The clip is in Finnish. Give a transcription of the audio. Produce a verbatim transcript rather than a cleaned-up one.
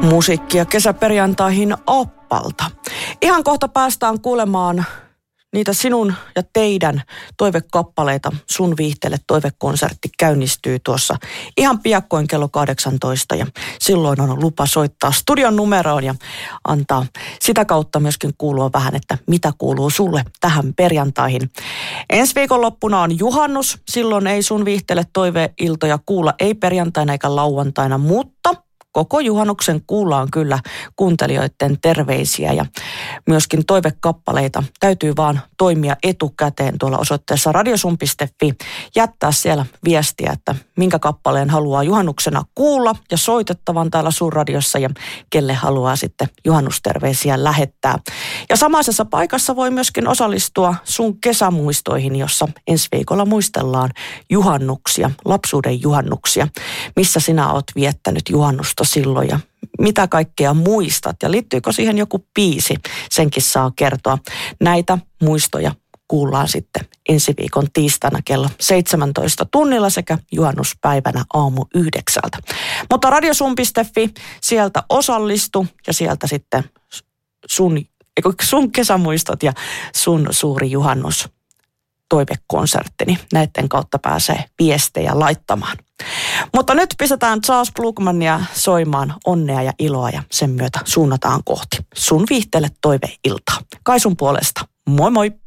Musiikkia kesäperjantaihin Oppalta. Ihan kohta päästään kuulemaan niitä sinun ja teidän toivekappaleita. Sun viihteelle toivekonsertti käynnistyy tuossa ihan piakkoin kello kahdeksantoista ja silloin on lupa soittaa studion numeroon ja antaa sitä kautta myöskin kuulua vähän, että mitä kuuluu sulle tähän perjantaihin. Ensi viikonloppuna on juhannus, silloin ei sun viihteelle toiveiltoja kuulla, ei perjantaina eikä lauantaina, mutta koko juhannuksen kuullaan kyllä kuuntelijoiden terveisiä ja myöskin toivekappaleita. Täytyy vaan toimia etukäteen tuolla osoitteessa radiosun piste fi. Jättää siellä viestiä, että minkä kappaleen haluaa juhannuksena kuulla ja soitettavan täällä sun radiossa ja kelle haluaa sitten juhannusterveisiä lähettää. Ja samaisessa paikassa voi myöskin osallistua sun kesämuistoihin, jossa ensi viikolla muistellaan juhannuksia, lapsuuden juhannuksia. Missä sinä oot viettänyt juhannusta silloin ja mitä kaikkea muistat ja liittyykö siihen joku biisi, senkin saa kertoa. Näitä muistoja kuullaan sitten ensi viikon tiistaina kello seitsemäntoista tunnilla sekä juhannuspäivänä aamu yhdeksältä. Mutta radiosun piste fi, sieltä osallistu ja sieltä sitten sun, sun kesämuistot ja sun suuri juhannus toivekonserttini. Näiden kautta pääsee viestejä laittamaan. Mutta nyt pistetään Charles Blugmania soimaan onnea ja iloa ja sen myötä suunnataan kohti sun viihteelle toiveiltaa. Kaisun puolesta. Moi moi!